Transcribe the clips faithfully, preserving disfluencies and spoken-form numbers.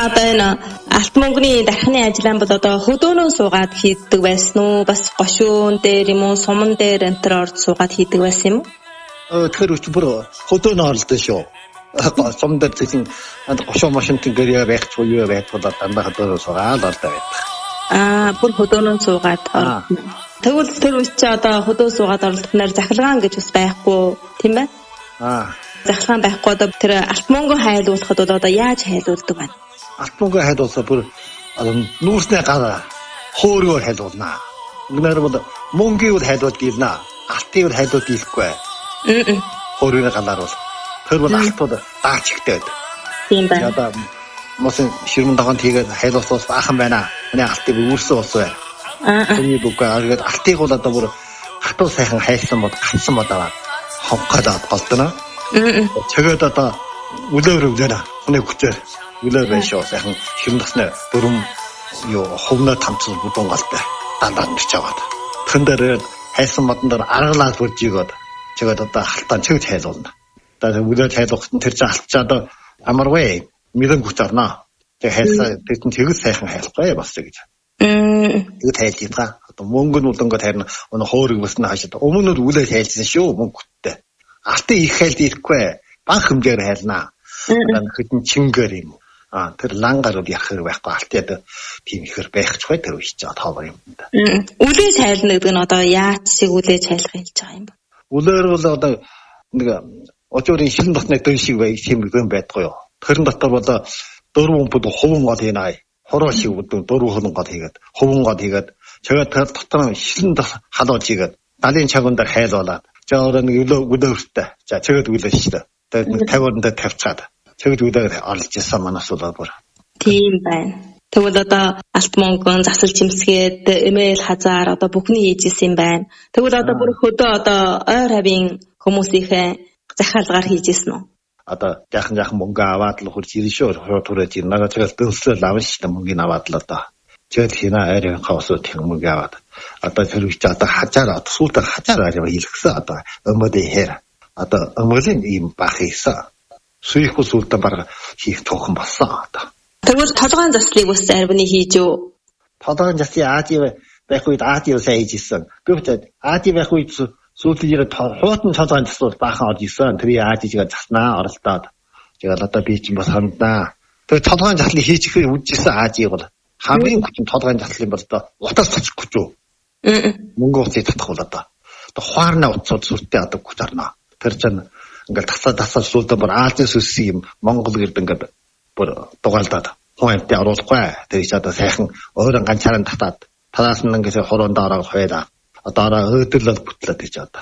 одоо энэ алт мөнгөний дархны ажлаа бол одоо хөдөөнөө суугаад хийдэг байсан уу? Бас гошуун дээр юм уу, суман дээр энтер орж суугаад хийдэг байсан юм уу? Э тэр үчбэр хөдөөнөө оролдсон шүү. Суман дээр тийм гошуун машинтын гэрээ байхгүй юу байхгүй дандаа хөдөөнөө суугаад ордог байдаг. Аа, бүр хөдөөнөө суугаад ордог. Тэгвэл тэр үе чи одоо хөдөө суугаад оролдохноор захиргаан гэж бас байхгүй тийм байна? Аа. Захиргаан байхгүй одоо тэр алт мөнгө хайлуулахад бол одоо яаж хайлуулдаг байна? Алт мөнгө хайлуулсаа бүр нүүрснээ гараа хөөргөө хайлуулнаа. Үнээр бол мөнгөийг хайлуулж дийлнэ. Алтыг хайлуулж дийлэхгүй. Аа. Хөөргөө галаар бол тэр бол алтууд даач ихтэй. Тийм байна. Одоо мосын ширмэн даганд хийгээд хайлуулсаас баахан байна. Миний алтыг үүрсэн болсон бай. Аа. Тэний бүгд аргээд алтыг бол одоо бүр хатуу сайхан хайлсан бод гацсан бодоо хавхаад болдно. Аа. Чигээд одоо үлээр үлээр хүний хүчээр үлээр байшоо сайхан шимдгснэ дөрөм юу хөвнө тамцсан бүдүүн галтай дандаа нэрч аваад. Тэн дээр хайсан модон дээр аргалаад бүржигөөд чигээд одоо халтаан чигж хайлуулна. Одоо үлээр хайлуулахт тэр чинь алтчаад амарвэ мэдэн хүч орно. Тэг хайсаа тэр чинь тэгж сайхан хайлахгүй бас гэж. Мм. Тэг хайлж байгаа. Одоо мөнгө нь улангууд харин өнө хөөрөг басна хашаад өмнө нь үлээр хайлсан шүү мөнгөтэй. Алтын их хайлт ирэхгүй банк хэмжээр хайлнаа. Одоо хэдэн чингээр юм. А тэр лангаар уу ярих байхгүй алтад тийм ихэр байх ч бай тэр үеч жаа тоовор юм да. Үлээж хайлна гэдэг нь одоо яаж шиг үлээж хайлах хэлж байгаа юм бэ? Үлээр бол одоо нэг очоорын шилэн дотны дөр шиг бай тийм юм байдгүй юу. Тэрэн дотор бол дөрвөн бүд хуван гол хийнаа. Хороо шиг бүд дөрвөн хуван гол хийгээд хуван гол хийгээд чагаад тэр дотор шилэн халууж хийгээд далийн чагуундар хайлуулаад за өөрөө нэг үлээртэй. За чагаад үлээж шүү дээ. Тэгээд нэг тавиуранд тавьцаад чигд үдээр олж ирсэн манаас бол бүр. Тийм байна. Тэгвэл одоо алт мөнгөн засал чимсгээд эмэйл хазаар одоо бүхний хийжсэн юм байна. Тэгвэл одоо бүр хөдөө одоо ойр хавийн хүмүүсийнхээ захиалгаар хийжсэн үү? Одоо яахан яахан мөнгө аваад л хурж ирэн шүү. Тураж ирнэ. Нагаа чигэл дөлсөл авна шүү дээ мөнгөний аваад л одоо. Чигэл хинаа ойрын хавсууд тийм мөнгө аваад. Одоо тэр үчи одоо хажаар сүүлдээ хажаар аваа хэлгсэн одоо өмөдөө хэр. Одоо өмөлийн ийм бах хийсэн. Сүйх бүсүүлдэ баг хийх туухан болсон одоо. Тэгвэл толгойн заслыг бас арбины хийж юу? Толгойн заслыг Азийн байх үед Азийн сайн хийжсэн. Гэвч Азийн байх үед сүүлдээ хуутан толгойн заслууд баахан орж исэн. Тэр Азиiгаа заснаа оролдоод. Тэгээд одоо би чинь бас ханднаа. Тэгээд толгойн заслыг хийчихээ үдчихсэн Азийг бол хамгийн хүчин толгойн заслын бол одоо утас цочихгүй ч юу. Аа. Мөнгө утсыг татах бол одоо. Одоо хуарна утсууд сүртэй одоо гэж арна. Тэр чинь ингээл тасаа тасаа сүүлдээ бүр Азийн сүсийг юм Монгол гэрд ингээд бүр дугаалдаад хуйнтай оруулахгүй. Тэр их одоо сайхан өөрөө ганцаараа татаад танаас нь ингээд хороонд ороод хойдаа. Одоо ороо өөдөрлөл бүтлээд гэж одоо.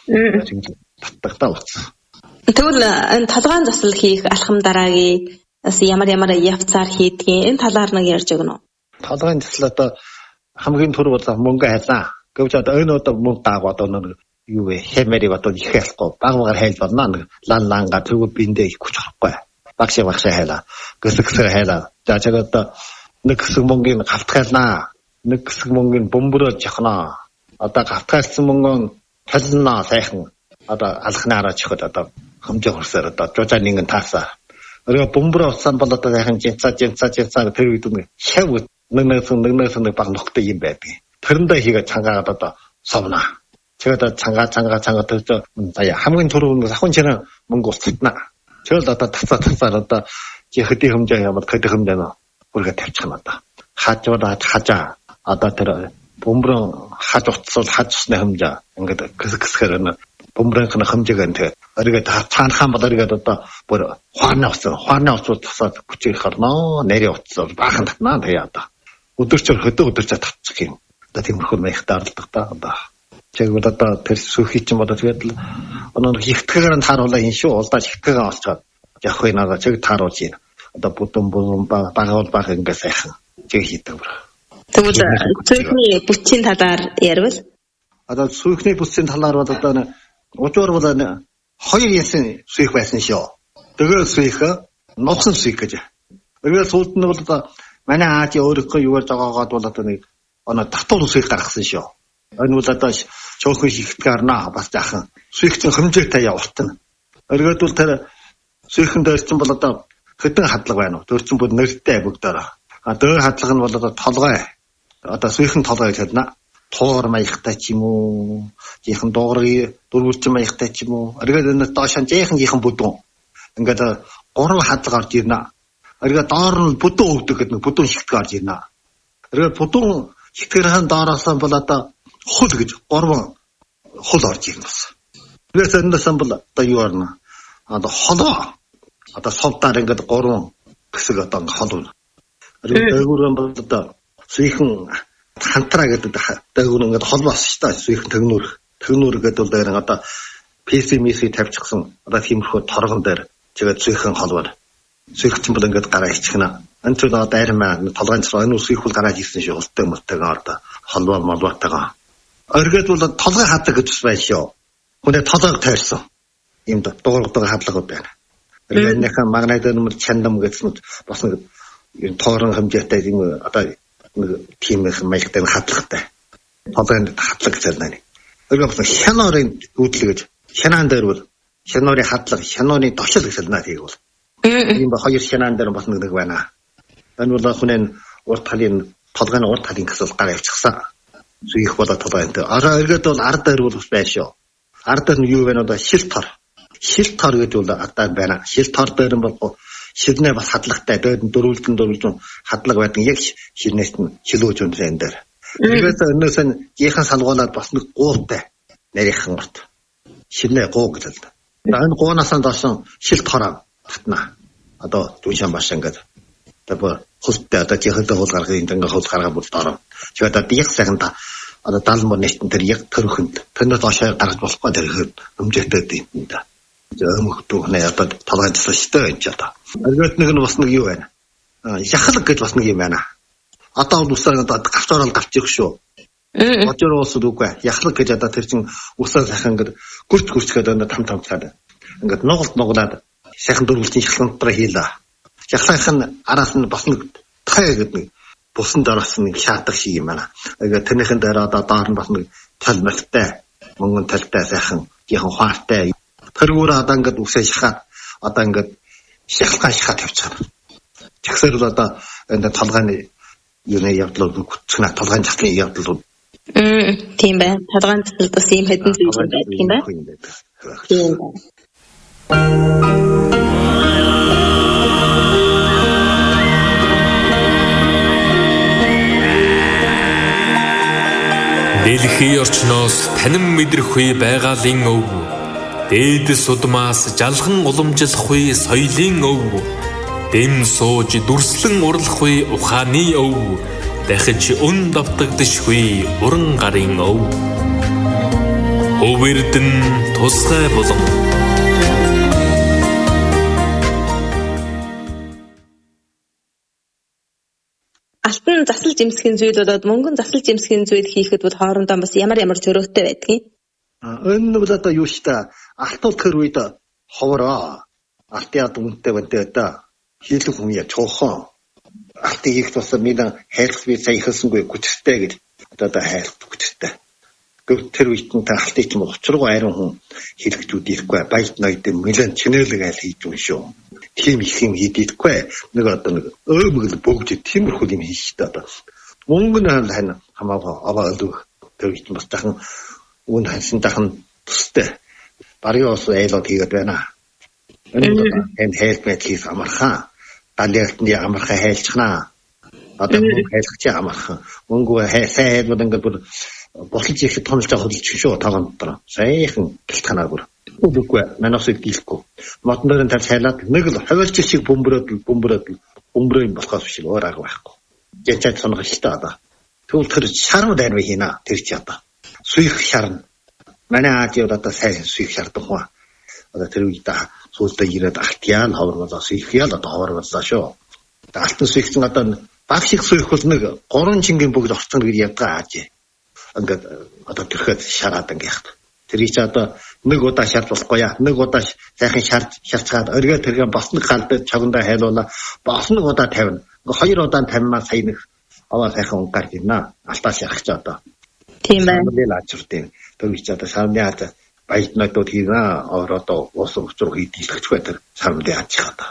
Татдагтаа болсон. Тэгвэл энэ толгойн засал хийх алхам дараагийг бас ямар ямар явцаар хийдгийг энэ талаар нэг ярьж өгнө үү? Толгойн засал одоо хамгийн түрүү бол мөнгө хайлаа. Гэвч одоо энэ одоо мөнгө даагаад одоо юу вэ? Хэмэрийг одоо их хэлэхгүй. Баг багаар хайлж болно. Лан ланга тэгвэл биндээ их хүч харахгүй. Багшаа багшаа хайлаа. Гэсгсээр хайлаа. За чагаа одоо нэг хэсэг мөнгөний гавтгайлнаа. Нэг хэсэг мөнгөний бөмбөрөж явахнаа. Одоо гавтгайлсан мөнгөө талнаа сайхан. Одоо алхнаараа чихэд одоо хэмжээ хурсаар одоо жужаа нэгэн таасаа. Өрөө бөмбөрөө уцсан бол одоо сайхан жинцаа жинцаа жинцаа тэр үед нэг шав нэг нэг нэг нэг баг нөхдөй юм байдаг. Тэрэндээ хийгээд цангаагаад одоо совнаа. Чигээр цангаа цангаа цангаа тэр заяа хамгийн түрүүнд ахын чирэн мөнгө устгана. Чигээр одоо тацаа тацаа одоо хэдий хэмжээ ямар хэдий хэмжээ нөө бүргээ тавьчихна одоо. Хажууд хажаа одоо тэр бөмбөрөн хаж утсал хаж усны хэмжээ ингээд гэсгээр бөмбөрөнх нь хэмжээг нь тэгээд цаанахаан бол өргөд одоо бүр хуарна уцсан хуарна уцууд тасаад хүчээр харнаа нэрээ утсаа баахан татнаа тэгээ одоо өдөрчөр хөдөө өдөрчөр татчих юм. Одоо тиймэрхүү мэйхтэй оролдох та одоо чигээр одоо тэр сүхий ч юм одоо тэгээд л өнөө хихтгэгээр нь тааруулаа юм шүү. Улдаа хихтгэгээ олцоод явах юм аа чиг тааруулж юм. Одоо бүтэн бүлэн багуул баг ингээ сайхан чиг хийдэг бүр. Тэгвэл сүхний бүтцийн талаар ярил. Одоо сүхний бүтцийн талаар бол одоо учуур бол хоёр ясын сүх байсан шүү. Тэгээ сүх ноцсон сүх гэж. Өөрөөр сүүлд нь бол одоо манай Азийн өөрийнхөө юу гэж байгаагаад бол одоо нэг оноо татвар сүх гаргасан шүү. Энэ бол одоо чөөхөн шигтгэж арнаа бас жаахан сүхцэн хэмжээтэй явуултана. Өргөдөл тэр сүхэн дээр чинь бол одоо хөдөн хадлага байна уу? Тэр чинь бүр нэртэй бүгдээрээ. А дөр хадлага нь бол одоо толгой. Одоо сүйхэн толгой гэж хэлнэ. Туур маягтай ч юм уу, жихэн дуурай дөрвөлжин маягтай ч юм уу. Эргээд энэ доошоо жихэн жихэн бүдүүн. Ингээд гурван хадлага орж ирнэ. Эргээд доор нь бүдүүн өвдөг гэдэг нэг бүдүүн шигтгэж орж ирнэ. Эргээд бүдүүн шигтгэрийн доороос бол одоо хул гэж гурван хул орж ирнэ бас. Эргээд энэс бол одоо юу орно? Одоо холоо. Одоо совдаар ингээд гурван хэсэг одоо холоо. Эргээд дээгүүрэн бол одоо сүйхэн хантраа гэдэг дээгүүр ингээд хол болсон шүү дээ. Сүйхэн төгнөр. Төгнөр гэдэг бол дээр одоо пессимиси тавьчихсан. Одоо тиймэрхүү торгон дээр тэгээд сүйхэн холбоор. Сүйхчин бол ингээд гараа ичгэнэ. Энд ч одоо дайрмаа толгойн цараа энэ сүйхүүл гараад ирсэн шүү. Ултай мөртэйгээ одоо холбоо молбоотойгоо. Оргид бол толгой хадлаг гэж байна шүү. Хүнээ толгойг тойрсон. Ийм дуурдаг хадлагууд байна. Энэхээ магнитын мөр чандам гэсэн бас нэг тоорон хэмжээтэй юм одоо нэг тийм их маягтай хадлагтай. Толгойн хадлаг гэж байна. Өөрөөр хэлбэл хянорын үүдэл гэж хянаан дээр бол хянорын хадлага, хянорын дошил гэж хэлнэ тийг бол. Ийм ба хоёр хянаан дээр бас нэг байна. Энэ бол хүнээ урд талын толгойн урд талын гэсэл гар авчихсан. Зүйх болоо толгойнтой. Араа эргээд бол ард дээр бол байна шүү. Ард дээр нь юу вэ нөө шил тор. Шил тор гэдэг бол ардаа байна. Шил тор дээр нь бол шилнээ бас хадлагтай. Дээд нь дөрвөлдөн дөрвөлдөн хадлага байдаг. Яг шилнээс нь шилөөж өндөр энэ дээр. Эргээд өнөөс нь жихэн салгуулаад бас нэг гууртай нарийнхан урт. Шилнээ гуу гэж хэлдэг. Энэ гуунаас нь доош шил тороо татна. Одоо дүншан баш ингээд. Одоо хөлтөө одоо жихэндээ хул гаргах энэ ингээ хул гаргаа бүр дороо. Тэгээд одоо яг сайхан та одоо даалмор нэстэн тэр яг төрөхөнд тэрнээс доошоо гаргаж болохгүй тэр хэмжээтэй юм да. Өмхтүүхнээ одоо толгойд тасалж штэ энэ ч одоо. Эргээд нэг нь бас нэг юу байна. Яхалаг гэж бас нэг юм байна. Одоо усаар одоо гавцаараа гарч ирэх шүү. Одоор уусууд үгүй. Яхалаг гэж одоо тэр чин усаар сайхан ингээд гүрч гүрчгээд одоо там тамцаад. Ингээд нугалт нуглаад сайхан дөрвөлтийн шалгантараа хийлээ. Яхалгийнх нь араас нь бас нэг тай гэдэг нэг бусан дараас нэг шаатах шиг юм байна. Тэгээд тэрнийхэн дээр одоо доор нь бас нэг тал мэлтэй, мөнгөн талтай сайхан яхан хуартай. Тэргүүр одоо ингээд үсээ шахаад одоо ингээд шахалгаа шахаад тавьчихсан. Тэгсээр л одоо энэ толгойн юуны явдлууд гүцгнэ толгойн заслын явдлууд. Мм тийм бай. Толгойн заслд бас ийм хэдэн зүйл байдаг юм байна. Тийм бай. Дэлхийн орчноос танин мэдрэхгүй байгалийн өв. Дээдэс удмаас жалган уламжлахгүй соёлын өв. Дэм сууж дүрслэн урлахгүй ухааны өв. Дахиж өн давтагдшгүй уран гарын өв. Өвөрдөн тусгай болон. Алтан засалж эмсхийн зүйл болоод мөнгөн засалж эмсхийн зүйл хийхэд бол хоорондоо бас ямар ямар зөрөөтэй байдгийг. Энэ бол одоо юу ч та алтан тэр үед ховороо. Алтын ад үнэтэй бантай одоо хийлэг хүн яа чуухан. Алтын хийх тусаа минь хайрлах би сая ихэлсэнгүй гүцэртэй гэж одоо хайрлах гүцэртэй. Гэвч тэр үед нь та алтын ч юм учиргүй айрын хүн хийлэгчүүд ирэхгүй баят ноёд мэлэн чинэлэг айл хийж юм шүү. Тийм их юм хийдэггүй. Нэг одоо нэг өөмгөл бөгж тиймэрхүү юм хийжтэй одоо. Мөнгө нь хань хамаагүй аваа өлөг тэр үед бас тахан үн хансан тахан тустай. Барийн ус айлууд хийгээд байна. Энэ хэлбэт хийх амархан. Далиалтны амархан хайлчнаа. Одоо мөнгө хайлах чи амархан. Мөнгө хайсаа хэлбэл ингээд бүр бослож их томлж хөлж шүү таган дотор. Сайхан гэлтханаа бүр. Үгүй манасыг дийлэхгүй. Мотон дээр тавьж хайлаад нэг л хавилч шиг бөмбөрөөд бөмбөрөөд бөмбөрийн болохоос биш өөр арга байхгүй. Жичээд сонох шүү дээ одоо. Тэгвэл тэр шарм дайрмыг хийнэ тэр чи одоо. Сүйх шарн. Манай аадиуд одоо сайн сүйх шардаг хөө. Одоо тэр үед сүүлдээ ирээд алтяан ховорволоо сүйх ял одоо ховорволоо шүү. Алтан сүйхсэн одоо баг шиг сүйх бол нэг гурван чингийн бүгд орцсон гэж ядгаа ааж. Ингээд одоо тэрхэд шараад ингээд. Тэр их одоо нэг удаа шарж болохгүй яа. Нэг удаа сайхан шарж шарцгаад өргөө тэргээ бас нэг галдад чагнда хайлуулаа. Бас нэг удаа тавина. Хоёр удаа тавимаа сая нэг аваа сайхан унгаар гинэ. Алтаа шарах ч одоо. Тийм байна. Мэл ачиртын. Тэр их одоо сарны хата баятнуудад хийнэ. Ороо одоо ус уцруу хийдэлгч байтар сарны аачих одоо.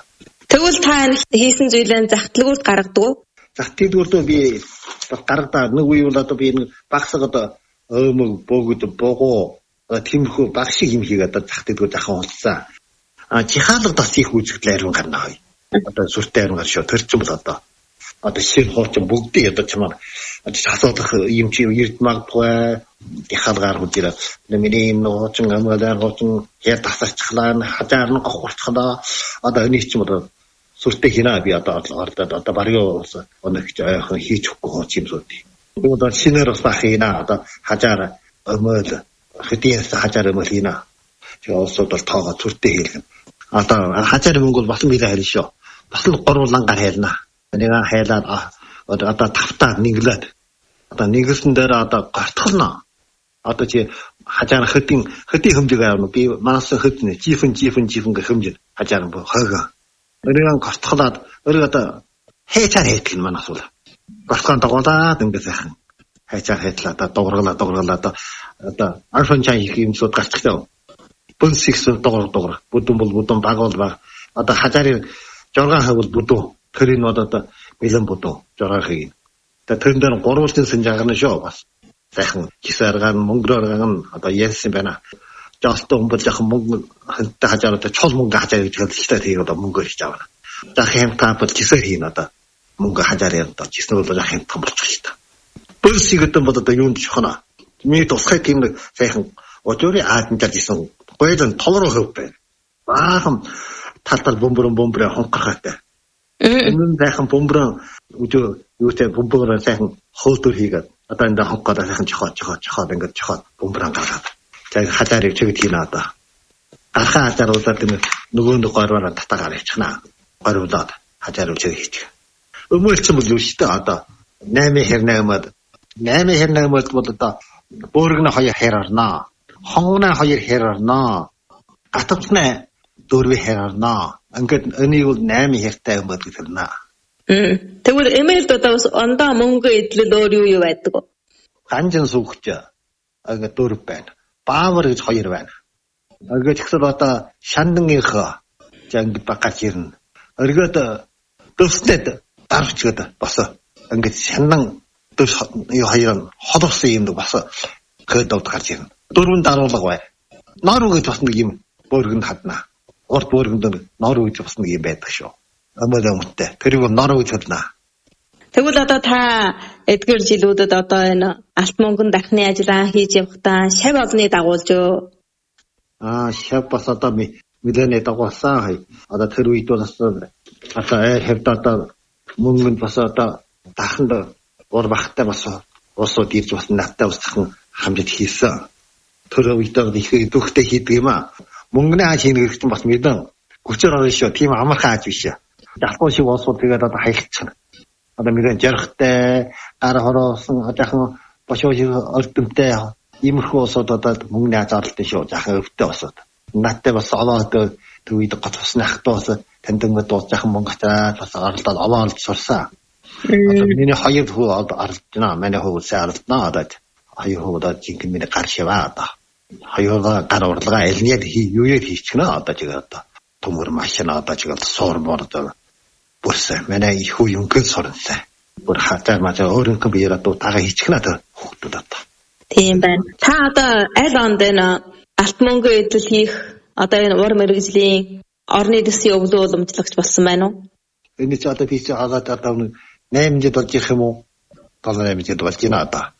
Тэгвэл та хийсэн зүйлээ зах дэлгүүрт гаргадаг уу? Зах дэлгүүртөө би гаргадаа нэг үе бол одоо би нэг багсаг одоо өөмөг богд богоо тиймэрхүү баг шиг юм хийгээд одоо зах дэлгүүр захын хулцсан. А жихаалга бас их үзэгдэл арим гарна хай. Одоо сүртэй арим гаршоо төрчин бол одоо одоо шин хооч бүгдийг одоо чамаар асуудах юм чи эрд магадгүй жихаалгаар хүдээр миний юм нуучин амгаалаар хоочин яа тасарчлаа хажаар нь гохорцхлаа одоо энийг ч юм одоо сүртэй хинаа би одоо ордод одоо бариу оног ойхон хийж өгөхгүй хооч юм сууд. Одоо шинээр бас хийнаа одоо хажаар өмөл хэдийс хажаар өмөл хийнаа. Тэг олсод бол тоогоо сүртэй хийлгэн. Одоо хажаар мөнгө бол бас мэлээ хэлнэ шүү. Бас л гурвангаар хэлнэ. Нэг хайлаад одоо тавтаа нэглээд одоо нэгсэн дээр одоо гортхолно. Одоо чи хажаар хэдийн хэдийн хэмжээг авна. Би манаас хэдэн жифэн жифэн жифэн гэх хэмжээ хажаар хойгоо. Өрөөн гортхолоод өрөө одоо хайчаар хийдэг нь манаас бол. Гортхон дагуулаад ингэ сайхан хайчаар хийдлээ одоо дуургалаа дуургалаа одоо одоо арфан чай их юм сууд гарчихсан. Бунсикс дуурал дуурал. Бүдүн бол бүдүн баг бол баг. Одоо хажаарын жорган хавал бүдүн. Тэр энэ одоо бэлэн бүдүн жорган хийг. Тэгээ тэрэн дээр гурвалжин сэнжаагна шүү бас. Сайхан кисаргаан мөнгөрөөрган одоо ярьсан байна. Жолтой өмбөл яхан мөнгө хантай хажаар одоо чол мөнгө хажаар гэж хэлдэг тийм одоо мөнгө хийж авна. За хэмтаа бол кисар хийн одоо мөнгө хажаар одоо кисэр бол яхан хэмтаа болчих та. Бэлсиг гэдэг бол одоо юунд чухна. Миний тусгай тийм нэг сайхан өчөөрийн ааднаар жисэн гойлон толроо хөвтэй. Баахан тал тал бомброн бомброо хонхохтой. Энэ сайхан бомброн өчөө юутэй бомброо сайхан хөөдөр хийгээд одоо энэ хонхоод сайхан чохоо чохоо чохоо ингээд чохоо бомброн гаргаад. За хажаарыг чигт хийнэ одоо. Архаа хажааруулаад тийм нөгөө нэг горвоо татагаар хийчихнаа. Горволоод хажаар үчиг хийчих. Өмөлцөн бол юу штэ одоо наймын хэрнэмэд наймын хэрнэмэд бол одоо бөөргөн хоёр хэр орноо. Хонгоны хоёр хэр орноо. Гатвцны дөрвийн хэр орноо. Ингээд энийг бол наймын хэртэй юм байдаг хэлнэ. Мм. Тэгвэл эмээлд одоо бас ондоо мөнгө идэл өөр юу юу байдаг вэ? Ганжин сүгч. Ингээд дөрв байна. Баавар гэж хоёр байна. Ингээд ихсэл одоо шандангийнхаа жангид багаж ирнэ. Өргөд дэвснэд дарвчгээд бас ингээд шандан дэв юу хоёр холовсон юм бас кодод гарч ирнэ. Дөрвөн даруулга бай. Нор гэж бас нэг юм бөөргөнд хадна. Урд бөөргөнд нор гэж бас нэг юм байдаг шүү. Амаа өмттэй. Тэрийг нор гэж хэлнэ. Тэгвэл одоо та эдгээр жилүүдэд одоо энэ алт мөнгөн дахны ажиллаа хийж явахдаа шав олны дагуулж юу? Аа, шав бас одоо мэдэнэ дагуулсан хай. Одоо тэр үед бол одоо аа хэвд одоо мөнгөнд бас одоо даханд ур бахтай бас уусууд ирж бас надтай усхан хамжид хийсэн. Тэр үед их дөхтэй хийдэг юм аа. Мөнгөний ааш хийх гэж бас мэдэн. Хүчээр орно шүү. Тийм амархан ааж биш. Ялгуун шиг уусууд тэгээд одоо хаягдчихна. Одоо мэдэн жархтай гар хороосон жоохон бошооч өрдөнтэй иймэрхүү усууд одоо мөнгөний ааж оролдсон шүү. Жаахан өвтэй усууд. Надтай бас олоод тэр үед гоцсны ахтуу бас таньдмад дуус жаахан мөнгө аваад бас оролдоод олоод сурсан. Одоо миний хоёр хүү оролдож байна. Манай хүү сайн оролдоно одоо. Хоёр хүү одоо жинхэнэ миний гар шиваа одоо. Хоёр гар урлагаа элниад юу яд хийчихнэ одоо чигээ одоо. Төмөр машина одоо чигээ суур бордоо. Бүрсэн. Манай их хүү юнгээр сурнсан. Бүр хатаар маа өөрөнгө биеэр одоо тагаа хийчихнэ одоо хүүхдүүд одоо. Тийм байна. Та одоо аль онд энэ алт мөнгө идэл хийх одоо энэ ур мэргэжлийн орны дэсийн өглөө уламжлагч болсон байна уу? Энэ ч одоо би ч хагаад одоо наймжид болж ирэх юм уу? Долоо наймжид болж байна одоо.